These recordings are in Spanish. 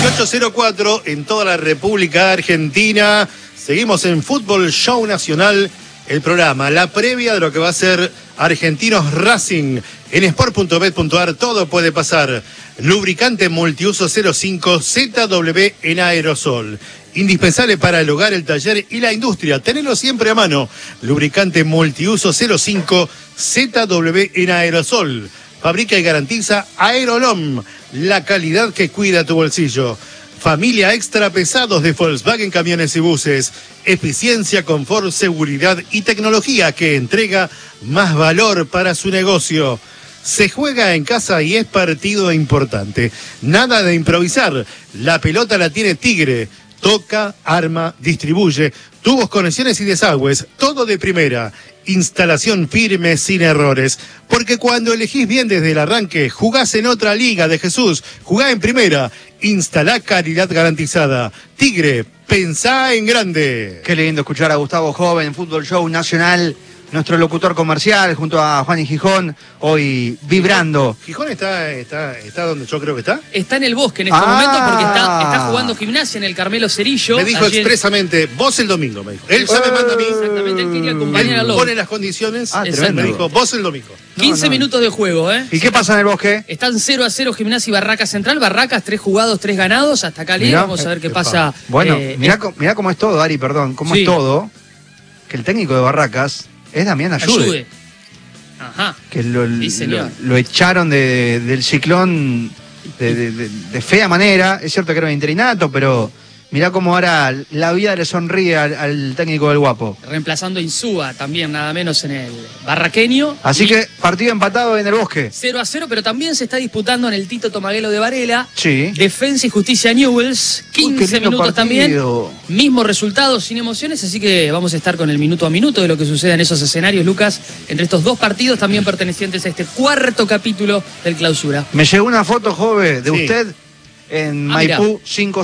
18:04 en toda la República Argentina. Seguimos en Fútbol Show Nacional, el programa, la previa de lo que va a ser Argentinos Racing. En sport.bet.ar todo puede pasar. Lubricante multiuso 05 ZW en aerosol. Indispensable para el hogar, el taller y la industria. Tenelo siempre a mano. Lubricante multiuso 05 ZW en aerosol. Fabrica y garantiza Aerolom, la calidad que cuida tu bolsillo. Familia extra pesados de Volkswagen Camiones y Buses. Eficiencia, confort, seguridad y tecnología que entrega más valor para su negocio. Se juega en casa y es partido importante. Nada de improvisar. La pelota la tiene Tigre. Toca, arma, distribuye. Tubos, conexiones y desagües. Todo de primera. Instalación firme, sin errores. Porque cuando elegís bien desde el arranque, jugás en otra liga de Jesús. Jugá en primera. Instalá calidad garantizada. Tigre, pensá en grande. Qué lindo escuchar a Gustavo Joven en Fútbol Show Nacional, nuestro locutor comercial, junto a Juan y Gijón, hoy vibrando. ¿Gijón está donde yo creo que está? Está en el Bosque en estos momentos porque está jugando Gimnasia en el Carmelo Cerillo. Me dijo expresamente, vos el domingo, me dijo. Él ya me manda a mí. Exactamente, él quería acompañar a Lobo. Pone las condiciones, tremendo. me dijo, vos el domingo. 15 minutos de juego, ¿eh? ¿Y qué pasa en el Bosque? Están 0-0 Gimnasia y Barracas Central. Barracas, 3 jugados, 3 ganados. Hasta acá liga. Vamos a ver qué pasa. Bueno, mirá cómo es todo, Ari, perdón. Cómo es todo. Que el técnico de Barracas es Damián Ayude. Ajá. Que lo echaron del Ciclón de fea manera. Es cierto que era un interinato, pero mirá cómo ahora la vida le sonríe al técnico del Guapo. Reemplazando a Insúa también, nada menos en el barraqueño. Así que partido empatado en el Bosque. 0-0, pero también se está disputando en el Tito Tomaguelo de Varela. Sí. Defensa y Justicia Newells. 15 minutos también. Mismo resultado, sin emociones. Así que vamos a estar con el minuto a minuto de lo que suceda en esos escenarios, Lucas. Entre estos dos partidos también pertenecientes a este cuarto capítulo del Clausura. Me llegó una foto, joven, de usted en Maipú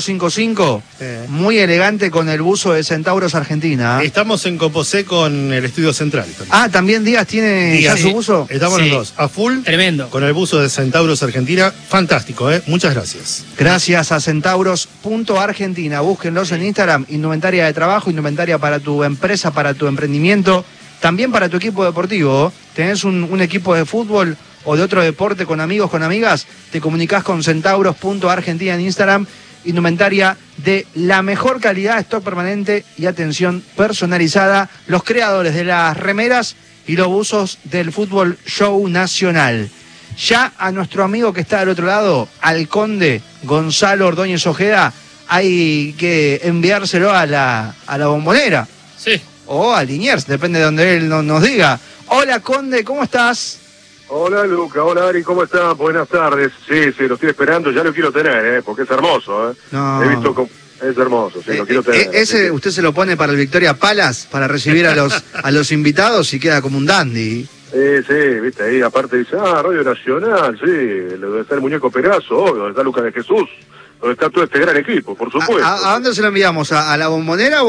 555, muy elegante con el buzo de Centauros Argentina. Estamos en Composé con el estudio central. ¿También Díaz tiene ya su buzo? Estamos los dos, a full. Tremendo. Con el buzo de Centauros Argentina, fantástico, muchas gracias. Gracias a Centauros.argentina, búsquenlos en Instagram, indumentaria de trabajo, indumentaria para tu empresa, para tu emprendimiento, también para tu equipo deportivo. ¿Tenés un equipo de fútbol o de otro deporte con amigos, con amigas? Te comunicás con Centauros.argentina en Instagram, indumentaria de la mejor calidad, stock permanente y atención personalizada, los creadores de las remeras y los buzos del Fútbol Show Nacional. Ya a nuestro amigo que está del otro lado, al conde Gonzalo Ordóñez Ojeda, hay que enviárselo a la Bombonera. Sí. O a Liniers, depende de donde él nos diga. Hola, conde, ¿cómo estás? Hola Luca, hola Ari, ¿cómo están? Buenas tardes. Sí, lo estoy esperando, ya lo quiero tener, porque es hermoso, No. He visto es hermoso, lo quiero tener. ¿Ese usted se lo pone para el Victoria Palace, para recibir a los invitados y queda como un dandy? Sí, viste, ahí aparte dice, Radio Nacional, donde está el muñeco Perazo, donde está Lucas de Jesús, donde está todo este gran equipo, por supuesto. ¿A dónde se lo enviamos? ¿A la Bombonera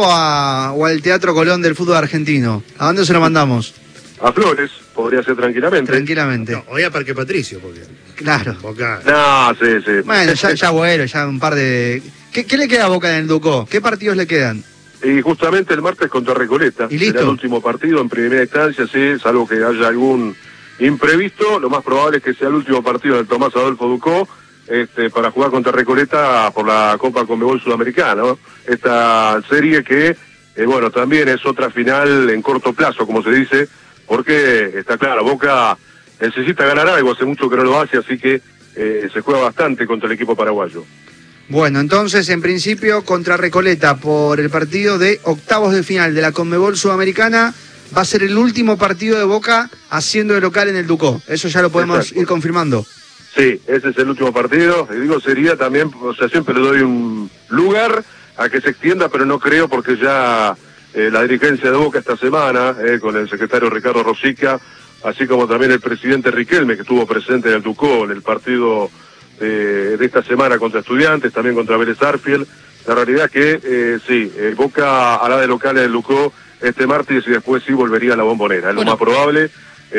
o al Teatro Colón del fútbol argentino? ¿A dónde se lo mandamos? A Flores, podría ser tranquilamente. No, hoy a Parque Patricio, porque... Claro. Boca... No, sí. Bueno, ya un par de... ¿Qué le queda a Boca en el Ducó? ¿Qué partidos le quedan? Y justamente el martes contra Recoleta. ¿Y listo? Será el último partido en primera instancia, salvo que haya algún imprevisto. Lo más probable es que sea el último partido del Tomás Adolfo Ducó para jugar contra Recoleta por la Copa Conmebol Sudamericana, ¿no? Esta serie que, también es otra final en corto plazo, como se dice, porque está claro, Boca necesita ganar algo, hace mucho que no lo hace, así que se juega bastante contra el equipo paraguayo. Bueno, entonces, en principio, contra Recoleta por el partido de octavos de final de la Conmebol Sudamericana, va a ser el último partido de Boca haciendo de local en el Ducó. Eso ya lo podemos ir confirmando. Sí, ese es el último partido. Y digo, sería también, siempre le doy un lugar a que se extienda, pero no creo, porque ya la dirigencia de Boca esta semana, con el secretario Ricardo Rosica, así como también el presidente Riquelme, que estuvo presente en el Ducó, en el partido de esta semana contra Estudiantes, también contra Vélez Arfiel. La realidad es que Boca hará de local en el Ducó este martes y después volvería a la Bombonera. Es lo más probable,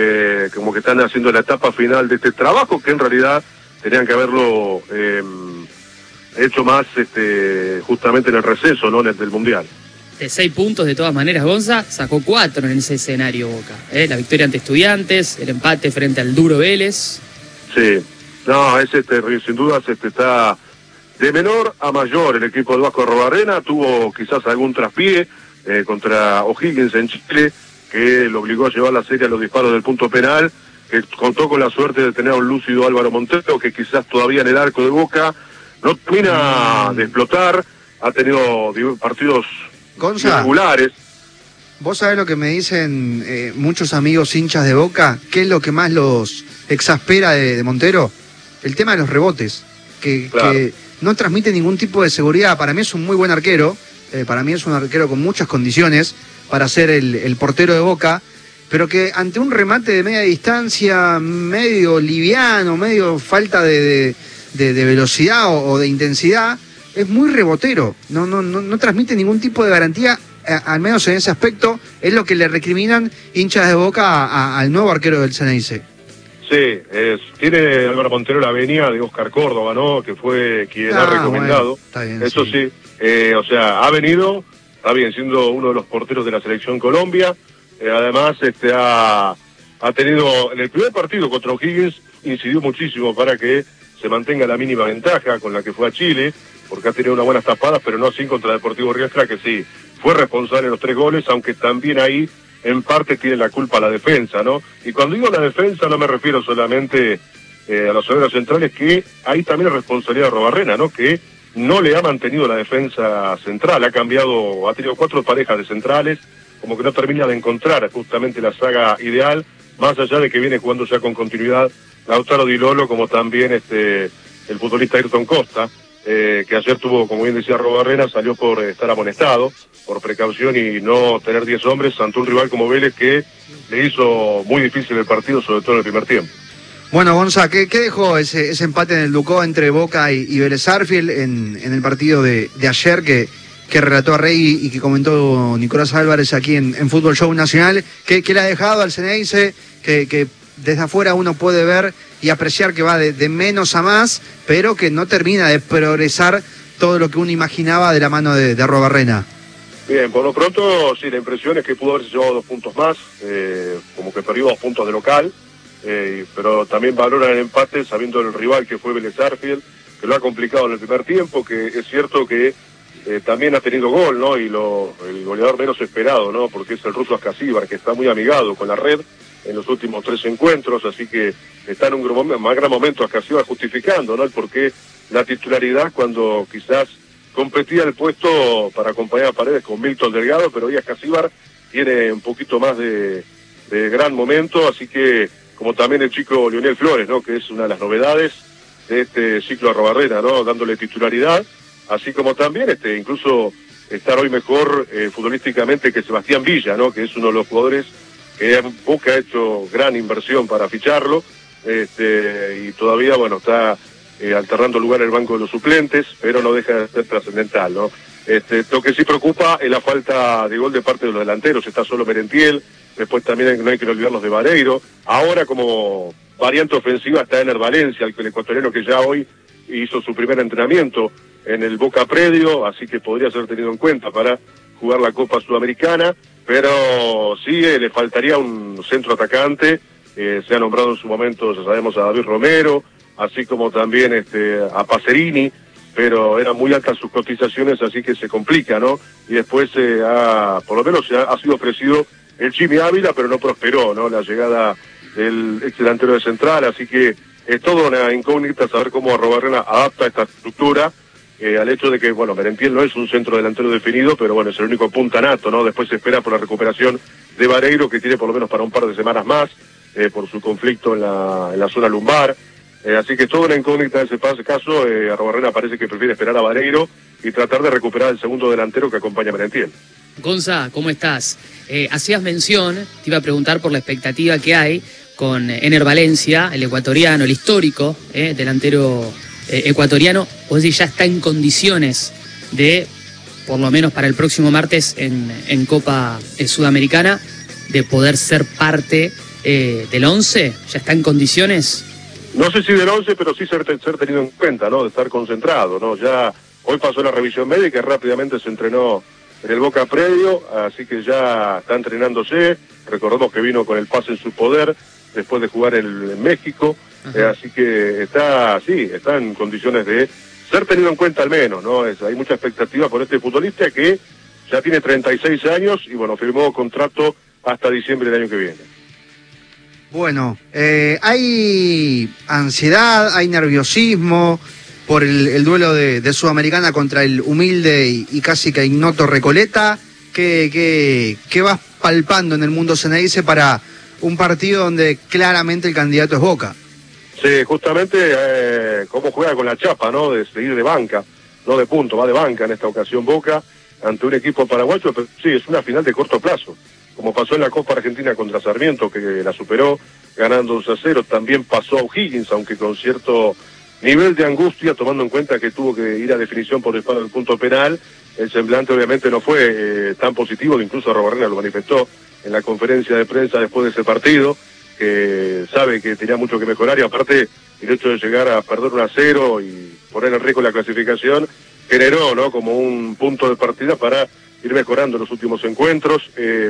como que están haciendo la etapa final de este trabajo, que en realidad tenían que haberlo hecho más justamente en el receso, ¿no? En el del Mundial. De 6 puntos, de todas maneras, Gonza sacó 4 en ese escenario Boca. La victoria ante Estudiantes, el empate frente al duro Vélez. Sí, no, sin dudas está de menor a mayor el equipo de Vasco Arrobarrena. Tuvo quizás algún traspié contra O'Higgins en Chile, que lo obligó a llevar la serie a los disparos del punto penal, que contó con la suerte de tener a un lúcido Álvaro Montero, que quizás todavía en el arco de Boca no termina de explotar, ha tenido partidos regulares. ¿Vos sabés lo que me dicen muchos amigos hinchas de Boca? ¿Qué es lo que más los exaspera de Montero? El tema de los rebotes, que no transmite ningún tipo de seguridad. Para mí es un muy buen arquero, para mí es un arquero con muchas condiciones para ser el portero de Boca, pero que ante un remate de media distancia, medio liviano, medio falta de velocidad o de intensidad, es muy rebotero, no transmite ningún tipo de garantía, al menos en ese aspecto. Es lo que le recriminan hinchas de Boca al nuevo arquero del Ceneice. Sí, tiene Álvaro Montero la venia de Oscar Córdoba, ¿no? Que fue quien ha recomendado. Bueno, está bien, eso sí, o sea, ha venido, está bien, siendo uno de los porteros de la selección Colombia. Además, ha tenido, en el primer partido contra O'Higgins, incidió muchísimo para que se mantenga la mínima ventaja con la que fue a Chile, porque ha tenido unas buenas tapadas, pero no así contra Deportivo Riestra, que sí, fue responsable de los 3 goles, aunque también ahí en parte tiene la culpa la defensa, ¿no? Y cuando digo la defensa no me refiero solamente a los zagueros centrales, que ahí también es responsabilidad de Arrobarrena, ¿no? Que no le ha mantenido la defensa central, ha tenido 4 parejas de centrales, como que no termina de encontrar justamente la saga ideal, más allá de que viene jugando ya con continuidad Lautaro Di Lolo, como también el futbolista Ayrton Costa, que ayer tuvo, como bien decía Arrobarrena, salió por estar amonestado, por precaución y no tener 10 hombres ante un rival como Vélez, que le hizo muy difícil el partido, sobre todo en el primer tiempo. Bueno, Gonza, ¿qué dejó ese empate en el Ducó entre Boca y Vélez Sarsfield en el partido de ayer que relató a Rey y que comentó Nicolás Álvarez aquí en Fútbol Show Nacional? ¿Qué le ha dejado al Ceneice? Que desde afuera uno puede ver y apreciar que va de menos a más, pero que no termina de progresar todo lo que uno imaginaba de la mano de Arrobarrena. Bien, por lo pronto, sí, la impresión es que pudo haberse llevado 2 puntos más, como que perdió 2 puntos de local, pero también valoran el empate sabiendo el rival que fue Vélez Sarsfield, que lo ha complicado en el primer tiempo, que es cierto que también ha tenido gol, ¿no? Y el goleador menos esperado, ¿no? Porque es el ruso Askasíbar, que está muy amigado con la red en los últimos 3 encuentros, así que está en un gran momento Askasíbar, justificando, ¿no? El porqué la titularidad cuando quizás competía el puesto para acompañar a Paredes con Milton Delgado, pero hoy Askasíbar tiene un poquito más de gran momento, así que como también el chico Lionel Flores, ¿no? Que es una de las novedades de este ciclo Arrobarrena, ¿no? Dándole titularidad, así como también incluso estar hoy mejor futbolísticamente que Sebastián Villa, ¿no? Que es uno de los jugadores que Boca ha hecho gran inversión para ficharlo, y todavía, bueno, está alternando lugar en el banco de los suplentes, pero no deja de ser trascendental, ¿no? Lo que sí preocupa es la falta de gol de parte de los delanteros. Está solo Merentiel, después también no hay que olvidarnos de Vareiro. Ahora, como variante ofensiva, está Ener Valencia, el ecuatoriano que ya hoy hizo su primer entrenamiento en el Boca Predio, así que podría ser tenido en cuenta para jugar la Copa Sudamericana, pero sí le faltaría un centro atacante. Se ha nombrado en su momento, ya sabemos, a David Romero, así como también a Pacerini, pero eran muy altas sus cotizaciones, así que se complica, ¿no? Y después por lo menos ha sido ofrecido el Jimmy Ávila, pero no prosperó, ¿no? La llegada del ex delantero de Central, así que es toda una incógnita saber cómo Arrobarrena adapta esta estructura al hecho de que, bueno, Merentiel no es un centro delantero definido, pero bueno, es el único punta nato, ¿no? Después se espera por la recuperación de Vareiro, que tiene por lo menos para un par de semanas más, por su conflicto en la zona lumbar. Así que toda una incógnita en ese caso. Arrobarrena parece que prefiere esperar a Vareiro y tratar de recuperar el segundo delantero que acompaña a Merentiel. Gonza, ¿cómo estás? Hacías mención, te iba a preguntar por la expectativa que hay con Ener Valencia, el ecuatoriano, el histórico delantero ecuatoriano. Vos decís, ya está en condiciones de, por lo menos para el próximo martes en Copa Sudamericana, de poder ser parte del 11. ¿Ya está en condiciones? No sé si del 11, pero sí ser tenido en cuenta, ¿no? De estar concentrado, ¿no? Ya hoy pasó la revisión médica y rápidamente se entrenó en el Boca predio, así que ya está entrenándose. Recordemos que vino con el pase en su poder después de jugar en México, así que está en condiciones de ser tenido en cuenta al menos, ¿no? Hay mucha expectativa por este futbolista que ya tiene 36 años y bueno, firmó contrato hasta diciembre del año que viene. Bueno, hay ansiedad, hay nerviosismo por el duelo de Sudamericana contra el humilde y casi que ignoto Recoleta. ¿Qué vas palpando en el mundo Ceneice para un partido donde claramente el candidato es Boca? Sí, justamente cómo juega con la chapa, ¿no? De seguir de banca, no de punto, va de banca en esta ocasión Boca ante un equipo paraguayo, pero sí, es una final de corto plazo. Como pasó en la Copa Argentina contra Sarmiento, que la superó ganando 2-0, también pasó a O'Higgins, aunque con cierto nivel de angustia, tomando en cuenta que tuvo que ir a definición por disparo del punto penal. El semblante obviamente no fue tan positivo, incluso Arrobarrena lo manifestó en la conferencia de prensa después de ese partido, que sabe que tenía mucho que mejorar, y aparte el hecho de llegar a perder 1-0 y poner en riesgo la clasificación generó, ¿no?, como un punto de partida para ir mejorando los últimos encuentros.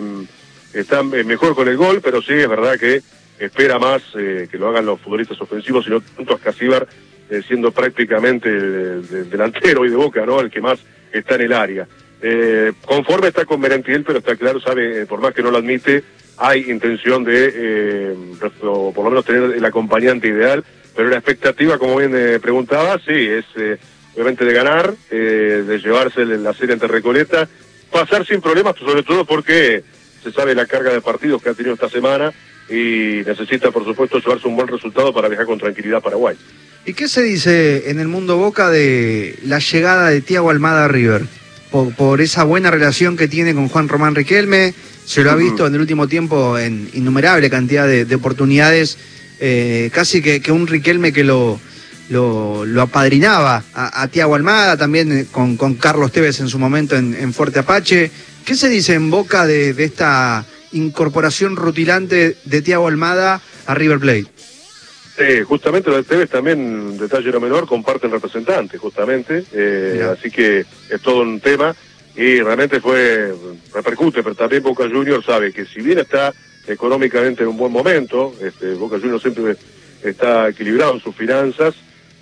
Está mejor con el gol, pero sí es verdad que espera más que lo hagan los futbolistas ofensivos y no tanto a Escacíbar, siendo prácticamente el delantero y de Boca, ¿no?, el que más está en el área. Conforme está con Merentiel, pero está claro, sabe, por más que no lo admite, hay intención de, o por lo menos tener el acompañante ideal, pero la expectativa, como bien preguntaba, sí, es obviamente de ganar, de llevarse la serie ante Recoleta, pasar sin problemas, sobre todo porque se sabe la carga de partidos que ha tenido esta semana y necesita, por supuesto, llevarse un buen resultado para viajar con tranquilidad a Paraguay. ¿Y qué se dice en el mundo Boca de la llegada de Thiago Almada a River? Por esa buena relación que tiene con Juan Román Riquelme, se lo ha visto en el último tiempo en innumerable cantidad de oportunidades, casi que un Riquelme que lo apadrinaba a Thiago Almada, también con Carlos Tevez en su momento en Fuerte Apache. ¿Qué se dice en Boca de esta incorporación rutilante de Thiago Almada a River Plate? Justamente lo de Tevez también, detalle no menor, comparten representantes, justamente, así que es todo un tema y realmente repercute, pero también Boca Juniors sabe que si bien está económicamente en un buen momento, Boca Juniors siempre está equilibrado en sus finanzas,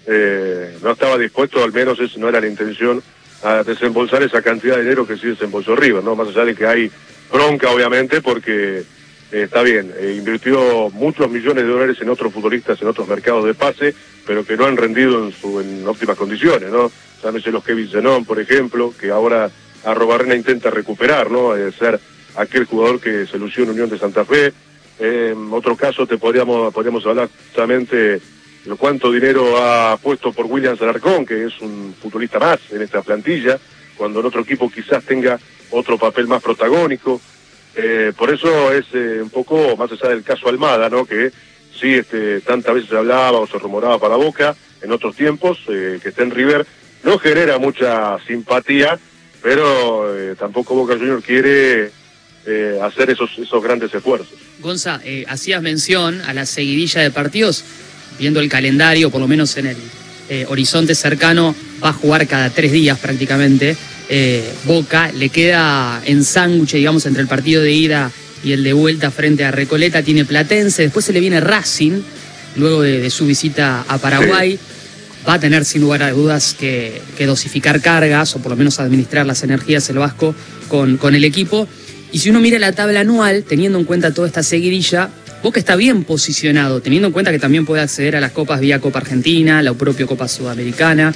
no estaba dispuesto, al menos no era la intención, a desembolsar esa cantidad de dinero que sí desembolsó River, ¿no? Más allá de que hay bronca, obviamente, porque está bien, invirtió muchos millones de dólares en otros futbolistas, en otros mercados de pase, pero que no han rendido en óptimas condiciones, ¿no? Llámese los Kevin Zenón, por ejemplo, que ahora Arrobarrena intenta recuperar, ¿no? Ser aquel jugador que se lució en Unión de Santa Fe. Otro caso podríamos hablar justamente de cuánto dinero ha puesto por Williams Alarcón, que es un futbolista más en esta plantilla, cuando en otro equipo quizás tenga otro papel más protagónico. Por eso es un poco más allá del caso Almada, ¿no?, que sí tantas veces se hablaba o se rumoraba para Boca en otros tiempos, que está en River, no genera mucha simpatía, pero tampoco Boca Juniors quiere hacer esos grandes esfuerzos. Gonza, hacías mención a la seguidilla de partidos, viendo el calendario, por lo menos en el horizonte cercano, va a jugar cada 3 días prácticamente. Boca le queda en sándwich, digamos, entre el partido de ida y el de vuelta frente a Recoleta. Tiene Platense, después se le viene Racing luego de su visita a Paraguay. Va a tener sin lugar a dudas que dosificar cargas, o por lo menos administrar las energías el Vasco con el equipo. Y si uno mira la tabla anual, teniendo en cuenta toda esta seguidilla, Boca está bien posicionado, teniendo en cuenta que también puede acceder a las copas vía Copa Argentina, la propia Copa Sudamericana.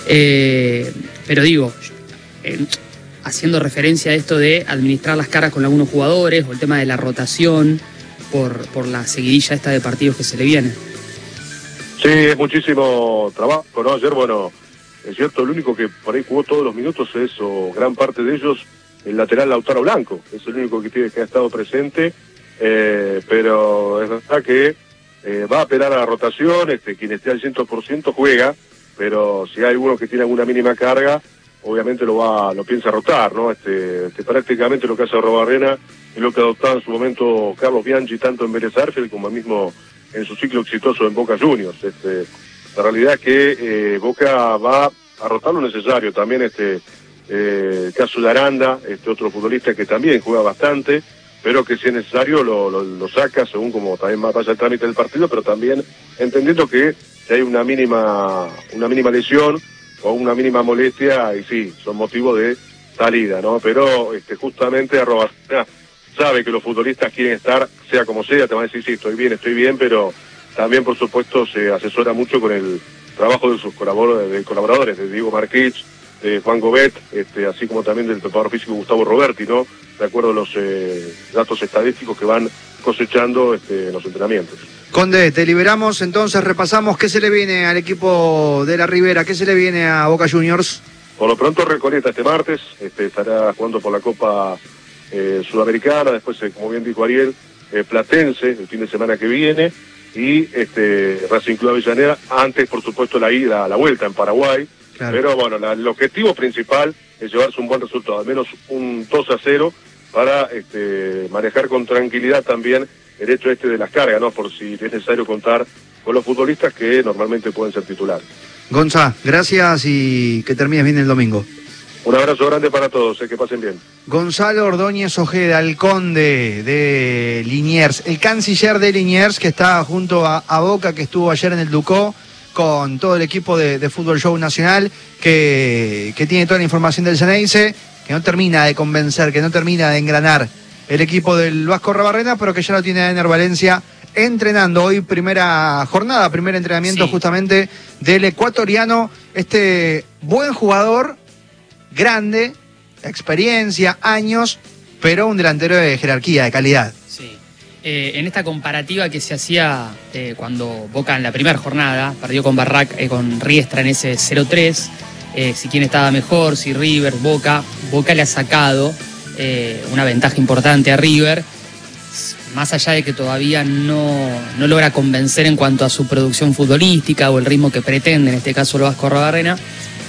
Pero digo, haciendo referencia a esto de administrar las cargas con algunos jugadores, o el tema de la rotación por la seguidilla esta de partidos que se le viene. Sí, es muchísimo trabajo, ¿no? Ayer, bueno, es cierto, el único que por ahí jugó todos los minutos o gran parte de ellos, el lateral Lautaro Blanco, es el único que ha estado presente, pero es verdad que va a apelar a la rotación, quien esté al 100% juega, pero si hay uno que tiene alguna mínima carga, obviamente lo piensa rotar, ¿no? Prácticamente lo que hace Arrobarrena es lo que adoptaba en su momento Carlos Bianchi, tanto en Vélez Sarsfield como el mismo en su ciclo exitoso en Boca Juniors. La realidad es que Boca va a rotar lo necesario. También caso de Aranda, otro futbolista que también juega bastante, pero que si es necesario lo saca según como también vaya el trámite del partido, pero también entendiendo que si hay una mínima lesión o una mínima molestia, y sí, son motivos de salida, ¿no? Pero justamente Arrobarrena sabe que los futbolistas quieren estar, sea como sea, te van a decir, sí, estoy bien, pero también, por supuesto, se asesora mucho con el trabajo de sus colaboradores, de Diego Marquich, de Juan Gobet, así como también del preparador físico Gustavo Roberti, ¿no? De acuerdo a los datos estadísticos que van cosechando en los entrenamientos. Conde, te liberamos, entonces repasamos qué se le viene al equipo de la Ribera, qué se le viene a Boca Juniors. Por lo pronto Recoleta este martes, estará jugando por la Copa Sudamericana, después, como bien dijo Ariel, Platense el fin de semana que viene, y Racing Club Avellaneda, antes por supuesto la vuelta en Paraguay. Claro. Pero bueno, el objetivo principal es llevarse un buen resultado, al menos un 2-0, para manejar con tranquilidad también el hecho de las cargas, ¿no? Por si es necesario contar con los futbolistas que normalmente pueden ser titulares. Gonza, gracias y que termines bien el domingo. Un abrazo grande para todos, que pasen bien. Gonzalo Ordóñez Ojeda, el conde de Liniers, el canciller de Liniers, que está junto a Boca, que estuvo ayer en el Ducó con todo el equipo de Fútbol Show Nacional, que tiene toda la información del Ceneice, que no termina de convencer, que no termina de engranar el equipo del Vasco Arrobarrena, pero que ya lo tiene Ener Valencia entrenando. Hoy primera jornada, primer entrenamiento, sí, justamente del ecuatoriano, buen jugador, grande, experiencia, años, pero un delantero de jerarquía, de calidad. Sí. En esta comparativa que se hacía cuando Boca en la primera jornada perdió con Riestra en ese 0-3, si quién estaba mejor, si River, Boca le ha sacado una ventaja importante a River, más allá de que todavía no logra convencer en cuanto a su producción futbolística o el ritmo que pretende, en este caso el Vasco Arrobarrena.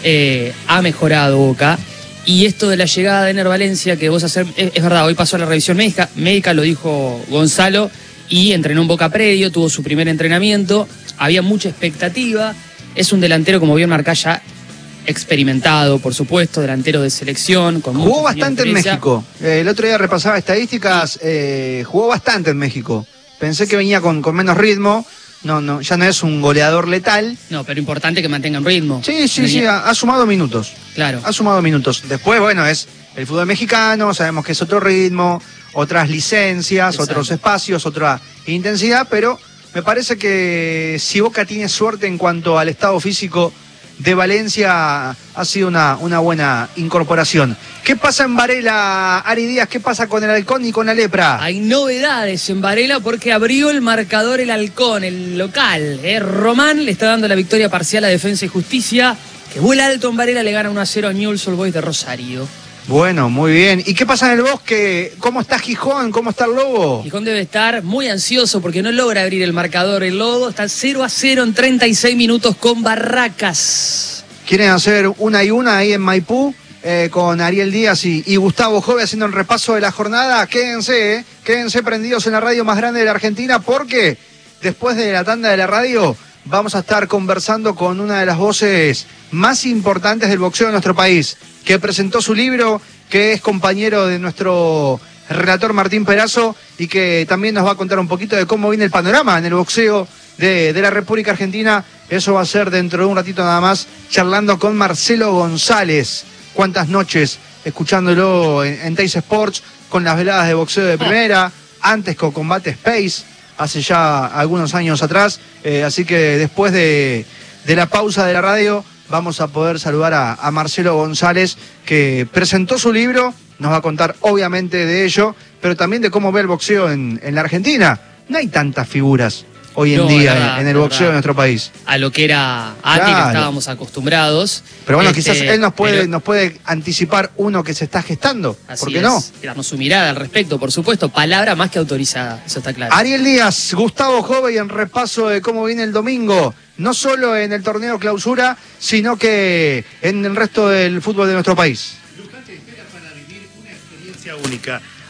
Ha mejorado Boca, y esto de la llegada de Ener Valencia que vos hacer, es verdad, hoy pasó la revisión médica, lo dijo Gonzalo, y entrenó en Boca Predio, tuvo su primer entrenamiento, había mucha expectativa, es un delantero, como bien marcá, ya experimentado, por supuesto, delantero de selección, jugó bastante en México, el otro día repasaba estadísticas, jugó bastante en México, pensé que venía con menos ritmo. No, ya no es un goleador letal. No, pero importante que mantengan ritmo. Sí, ha sumado minutos. Claro. Ha sumado minutos. Después, bueno, es el fútbol mexicano, sabemos que es otro ritmo, otras licencias, exacto, otros espacios, otra intensidad, pero me parece que si Boca tiene suerte en cuanto al estado físico de Valencia, ha sido una buena incorporación. ¿Qué pasa en Varela, Ari Díaz? ¿Qué pasa con el Halcón y con la Lepra? Hay novedades en Varela porque abrió el marcador el Halcón, el local. Román le está dando la victoria parcial a Defensa y Justicia, que vuela alto en Varela, le gana 1-0 a Newell's Old Boys de Rosario. Bueno, muy bien. ¿Y qué pasa en el Bosque? ¿Cómo está Gijón? ¿Cómo está el Lobo? Gijón debe estar muy ansioso porque no logra abrir el marcador. El Lobo está 0-0 en 36 minutos con Barracas. ¿Quieren hacer una y una ahí en Maipú? Con Ariel Díaz y Gustavo Jove haciendo el repaso de la jornada. Quédense prendidos en la radio más grande de la Argentina, porque después de la tanda de la radio vamos a estar conversando con una de las voces más importantes del boxeo de nuestro país, que presentó su libro, que es compañero de nuestro relator Martín Perazo, y que también nos va a contar un poquito de cómo viene el panorama en el boxeo de la República Argentina. Eso va a ser dentro de un ratito nada más, charlando con Marcelo González. Cuántas noches escuchándolo en Teis Sports, con las veladas de boxeo de primera, antes con Combate Space, hace ya algunos años atrás. Así que después de la pausa de la radio vamos a poder saludar a Marcelo González, que presentó su libro, nos va a contar obviamente de ello, pero también de cómo ve el boxeo en la Argentina. No hay tantas figuras hoy en día verdad, en el boxeo de nuestro país. A lo que era antes, claro, que estábamos acostumbrados. Pero bueno, quizás él nos puede anticipar uno que se está gestando. ¿Por qué no? Darnos su mirada al respecto, por supuesto. Palabra más que autorizada, eso está claro. Ariel Díaz, Gustavo Jove, y en repaso de cómo viene el domingo, no solo en el torneo Clausura, sino que en el resto del fútbol de nuestro país. Luján te espera para vivir una experiencia única.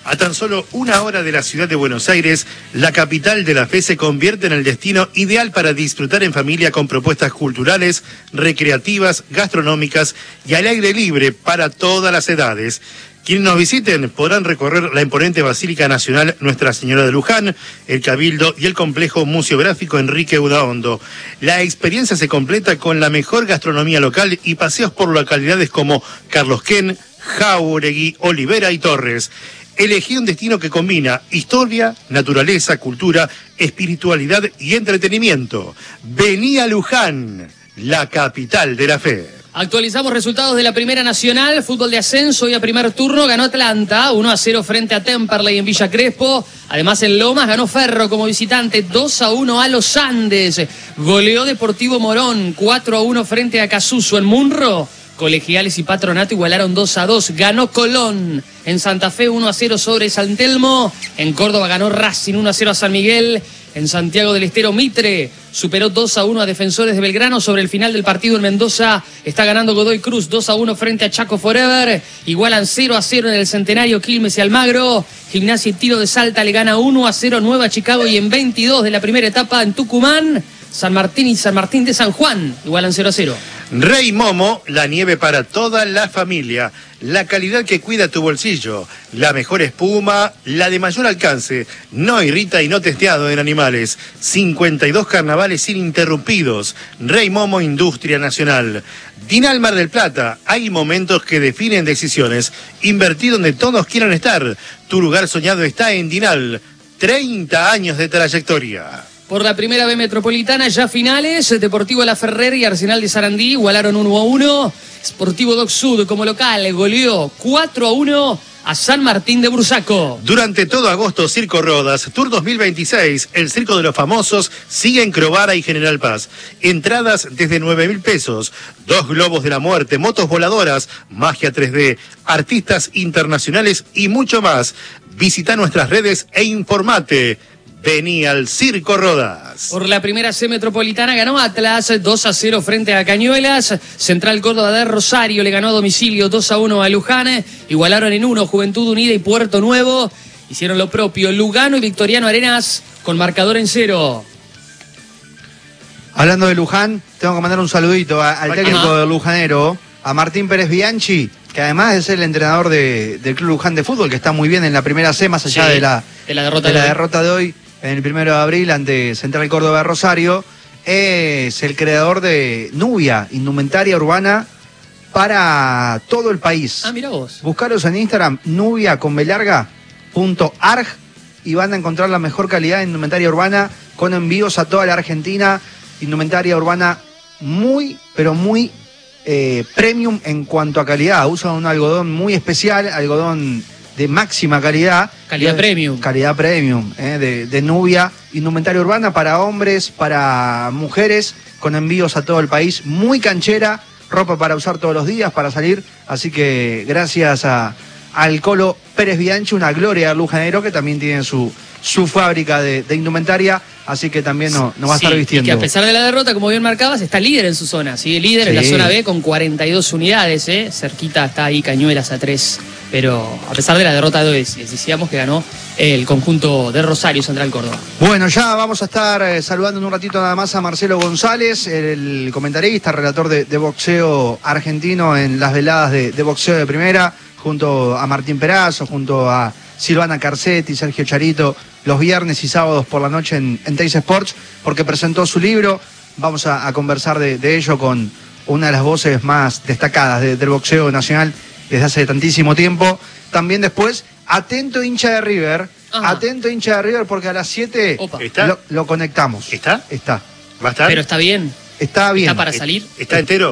A tan solo 1 hora de la ciudad de Buenos Aires, la capital de la fe se convierte en el destino ideal para disfrutar en familia con propuestas culturales, recreativas, gastronómicas y al aire libre para todas las edades. Quienes nos visiten podrán recorrer la imponente Basílica Nacional Nuestra Señora de Luján, el Cabildo y el complejo museográfico Enrique Udaondo. La experiencia se completa con la mejor gastronomía local y paseos por localidades como Carlos Quén, Jáuregui, Olivera y Torres. Elegí un destino que combina historia, naturaleza, cultura, espiritualidad y entretenimiento. Vení a Luján, la capital de la fe. Actualizamos resultados de la Primera Nacional, fútbol de ascenso. Hoy a primer turno ganó Atlanta, 1-0 frente a Temperley en Villa Crespo. Además en Lomas ganó Ferro como visitante, 2-1 a Los Andes. Goleó Deportivo Morón, 4-1 frente a Casuso. En Munro, Colegiales y Patronato igualaron 2-2. Ganó Colón en Santa Fe, 1-0 sobre San Telmo. En Córdoba ganó Racing, 1-0 a San Miguel. En Santiago del Estero, Mitre superó 2-1 a Defensores de Belgrano. Sobre el final del partido en Mendoza está ganando Godoy Cruz 2-1 frente a Chaco Forever. Igualan 0-0 en el Centenario Quilmes y Almagro. Gimnasia y Tiro de Salta le gana 1-0 a Nueva Chicago. Y en 22 de la primera etapa en Tucumán, San Martín y San Martín de San Juan igualan 0-0. Rey Momo, la nieve para toda la familia. La calidad que cuida tu bolsillo. La mejor espuma, la de mayor alcance. No irrita y no testeado en animales. 52 carnavales ininterrumpidos. Rey Momo, Industria Nacional. Dinal Mar del Plata. Hay momentos que definen decisiones. Invertí donde todos quieran estar. Tu lugar soñado está en Dinal. 30 años de trayectoria. Por la primera B metropolitana, ya finales, Deportivo La Ferrer y Arsenal de Sarandí igualaron 1-1. Sportivo Doc Sud como local goleó 4-1 a San Martín de Bursaco. Durante todo agosto, Circo Rodas, Tour 2026, el Circo de los Famosos, sigue en Crovara y General Paz. Entradas desde 9.000 pesos, 2 globos de la muerte, motos voladoras, magia 3D, artistas internacionales y mucho más. Visita nuestras redes e informate. Vení al Circo Rodas. Por la primera C metropolitana ganó Atlas 2-0 frente a Cañuelas. Central Córdoba de Rosario le ganó a domicilio 2-1 a Luján. Igualaron en 1 Juventud Unida y Puerto Nuevo. Hicieron lo propio Lugano y Victoriano Arenas con marcador en 0. Hablando de Luján, tengo que mandar un saludito al técnico del Lujanero, a Martín Pérez Bianchi, que además de ser el entrenador del Club Luján de Fútbol, que está muy bien en la primera C, más allá de la derrota de hoy. En el 1 de abril ante Central Córdoba de Rosario, es el creador de Nubia, indumentaria urbana para todo el país. Ah, mira vos. Buscaros en Instagram, nubia.arg, y van a encontrar la mejor calidad de indumentaria urbana con envíos a toda la Argentina. Indumentaria urbana muy, pero muy premium en cuanto a calidad. Usan un algodón muy especial, algodón de máxima calidad. Calidad premium. Calidad premium, de Nubia. Indumentaria urbana para hombres, para mujeres, con envíos a todo el país. Muy canchera, ropa para usar todos los días, para salir. Así que gracias al Colo Pérez Bianchi, una gloria al Lujanero, que también tiene su fábrica de indumentaria, así que también nos va a estar vistiendo. Y que a pesar de la derrota, como bien marcabas, está líder en su zona, sigue líder en la zona B con 42 unidades, cerquita está ahí Cañuelas a 3, pero a pesar de la derrota de hoy, decíamos que ganó el conjunto de Rosario Central Córdoba. Bueno, ya vamos a estar saludando en un ratito nada más a Marcelo González, el comentarista, relator de boxeo argentino en las veladas de boxeo de primera, junto a Martín Perazo, junto a Silvana Carcetti, Sergio Charito, los viernes y sábados por la noche en Teis Sports, porque presentó su libro. Vamos a conversar de ello con una de las voces más destacadas del boxeo nacional desde hace tantísimo tiempo. También después, atento hincha de River, porque a las 7 lo conectamos. ¿Está? Está. ¿Va a estar? Pero está bien. Está bien. ¿Está para salir? ¿Está entero?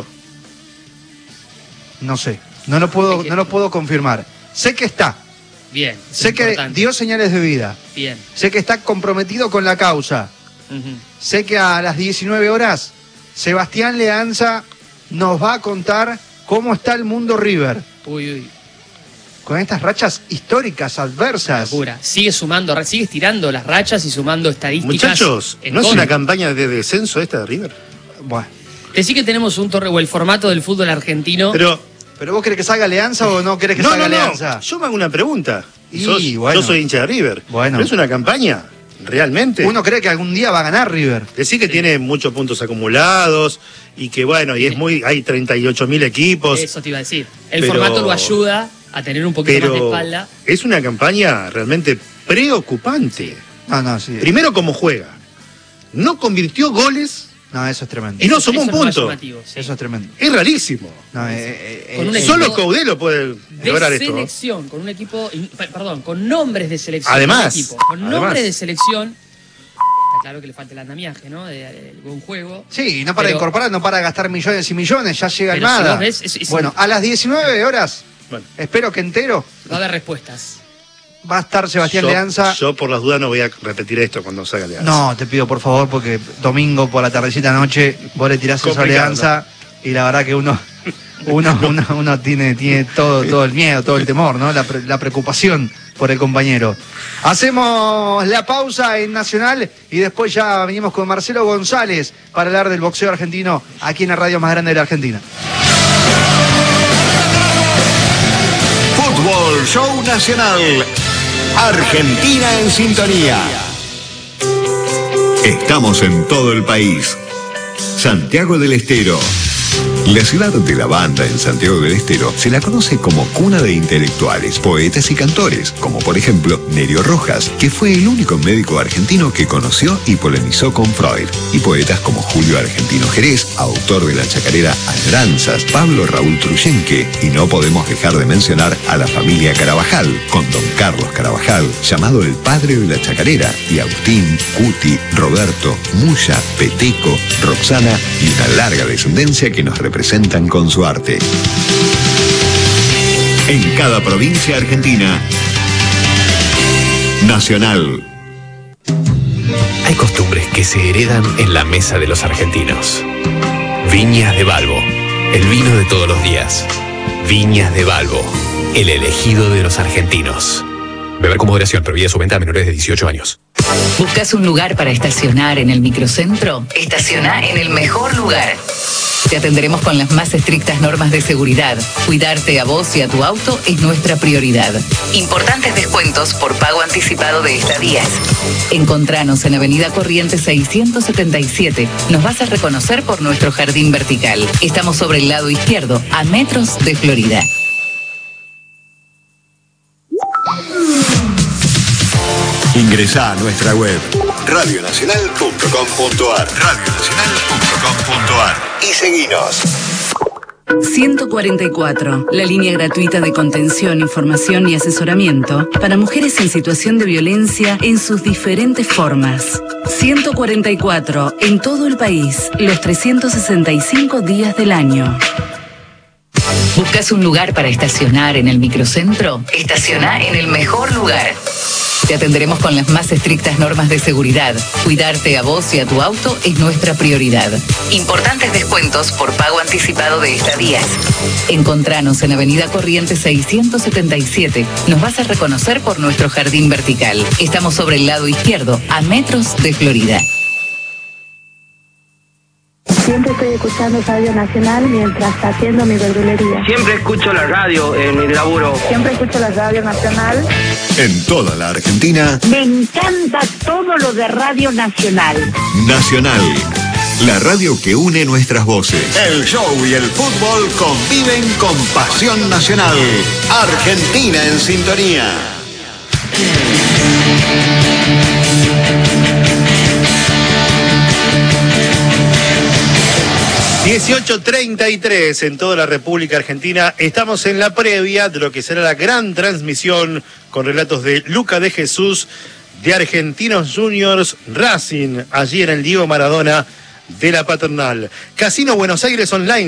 No sé, no lo puedo confirmar. Sé que está. Bien. Sé que dio señales de vida. Bien. Sé que está comprometido con la causa. Sé que a las 19 horas Sebastián Leanza nos va a contar cómo está el mundo River. Uy. Con estas rachas históricas, adversas. Locura. Sigue sumando, sigue estirando las rachas y sumando estadísticas. Muchachos, ¿no es una campaña de descenso esta de River? Bueno. Decí que tenemos un torneo, o el formato del fútbol argentino. ¿Pero vos querés que salga Leanza o no querés que salga Leanza? Yo me hago una pregunta. Yo soy hincha de River. Bueno. Pero es una campaña, realmente. Uno cree que algún día va a ganar River. Decir que tiene muchos puntos acumulados y que bueno, y hay 38.000 equipos. Eso te iba a decir. El formato lo ayuda a tener un poquito más de espalda. Es una campaña realmente preocupante. No, sí. Primero, cómo juega. No convirtió goles. No, eso es tremendo. Y no sumó un punto. Sí. Eso es tremendo. Es rarísimo. No, solo Caudelo puede lograr esto. Selección, con un equipo, con nombres de selección. Además. Nombres de selección. Está claro que le falta el andamiaje, ¿no? De buen juego. Sí, no para incorporar, no para gastar millones y millones, ya llega Almada. Bueno, a las 19 horas, espero que entero. Va a haber respuestas. Va a estar Sebastián Leanza. Yo por las dudas no voy a repetir esto cuando salga Leanza. No, te pido por favor, porque domingo por la tardecita noche vos le tirás esa Leanza y la verdad que uno tiene todo el miedo, todo el temor, ¿no? La preocupación por el compañero. Hacemos la pausa en Nacional y después ya venimos con Marcelo González para hablar del boxeo argentino aquí en la radio más grande de la Argentina. Fútbol Show Nacional. Argentina en sintonía. Estamos en todo el país. Santiago del Estero. La ciudad de la banda en Santiago del Estero se la conoce como cuna de intelectuales, poetas y cantores, como por ejemplo Nerio Rojas, que fue el único médico argentino que conoció y polemizó con Freud, y poetas como Julio Argentino Jerez, autor de la chacarera Añoranzas, Pablo Raúl Truyenque, y no podemos dejar de mencionar a la familia Carabajal, con don Carlos Carabajal, llamado el padre de la chacarera, y Agustín, Cuti, Roberto, Muya, Peteco, Roxana y una larga descendencia que nos representan con su arte. En cada provincia argentina, Nacional. Hay costumbres que se heredan en la mesa de los argentinos. Viñas de Balbo, el vino de todos los días. Viñas de Balbo, el elegido de los argentinos. Beber con moderación, prohibida su venta a menores de 18 años. ¿Buscas un lugar para estacionar en el microcentro? Estaciona en el mejor lugar. Te atenderemos con las más estrictas normas de seguridad. Cuidarte a vos y a tu auto es nuestra prioridad. Importantes descuentos por pago anticipado de estadías. Encontranos en Avenida Corrientes 677. Nos vas a reconocer por nuestro jardín vertical. Estamos sobre el lado izquierdo, a metros de Florida. Ingresá a nuestra web radionacional.com.ar radionacional.com.ar y seguinos. 144, la línea gratuita de contención, información y asesoramiento para mujeres en situación de violencia en sus diferentes formas. 144, en todo el país, los 365 días del año. ¿Buscas un lugar para estacionar en el microcentro? Estaciona en el mejor lugar. Te atenderemos con las más estrictas normas de seguridad. Cuidarte a vos y a tu auto es nuestra prioridad. Importantes descuentos por pago anticipado de estadías. Encontranos en Avenida Corrientes 677. Nos vas a reconocer por nuestro jardín vertical. Estamos sobre el lado izquierdo, a metros de Florida. Siempre estoy escuchando Radio Nacional mientras haciendo mi verdulería. Siempre escucho la radio en mi laburo. Siempre escucho la Radio Nacional. En toda la Argentina. Me encanta todo lo de Radio Nacional. Nacional, la radio que une nuestras voces. El show y el fútbol conviven con pasión nacional. Argentina en sintonía. ...18:33 en toda la República Argentina. Estamos en la previa de lo que será la gran transmisión con relatos de Luca de Jesús de Argentinos Juniors Racing, allí en el Diego Maradona de la Paternal. Casino Buenos Aires Online.